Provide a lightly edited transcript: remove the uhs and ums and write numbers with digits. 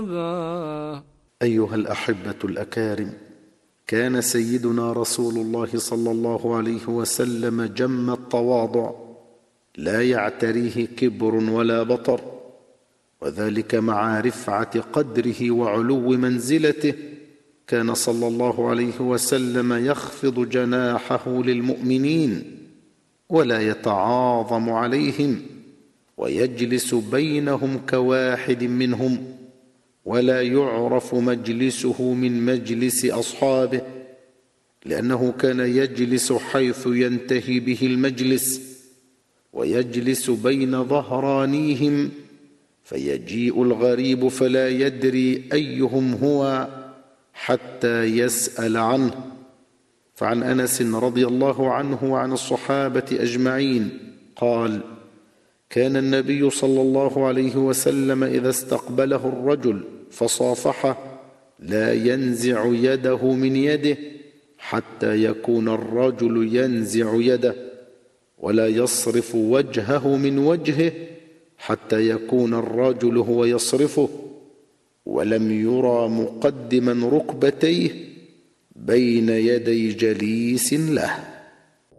أيها الأحبة الأكارم، كان سيدنا رسول الله صلى الله عليه وسلم جم التواضع، لا يعتريه كبر ولا بطر، وذلك مع رفعة قدره وعلو منزلته. كان صلى الله عليه وسلم يخفض جناحه للمؤمنين ولا يتعاظم عليهم، ويجلس بينهم كواحد منهم، ولا يعرف مجلسه من مجلس أصحابه، لأنه كان يجلس حيث ينتهي به المجلس، ويجلس بين ظهرانيهم، فيجيء الغريب فلا يدري أيهم هو حتى يسأل عنه. فعن أنس رضي الله عنه وعن الصحابة أجمعين قال: كان النبي صلى الله عليه وسلم إذا استقبله الرجل فصافحه لا ينزع يده من يده حتى يكون الرجل ينزع يده، ولا يصرف وجهه من وجهه حتى يكون الرجل هو يصرفه، ولم يرى مقدما ركبتيه بين يدي جليس له.